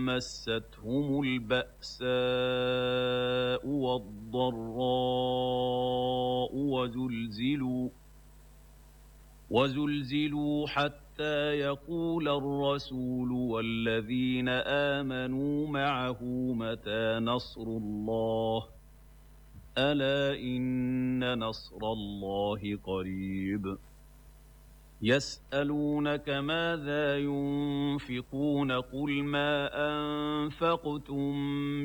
مستهم البأساء والضراء وزلزلوا حتى يقول الرسول والذين آمنوا معه متى نصر الله ألا إن نصر الله قريب يسألونك ماذا ينفقون قل ما أنفقتم